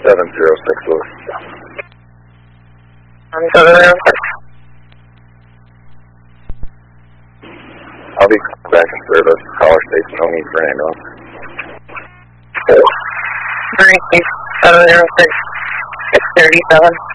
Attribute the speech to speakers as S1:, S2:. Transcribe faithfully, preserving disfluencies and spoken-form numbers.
S1: seven zero six Louis.
S2: Um, seven zero six.
S1: I'll be back in service. Caller states no need for an ambulance.
S2: Three seven zero six six thirty seven.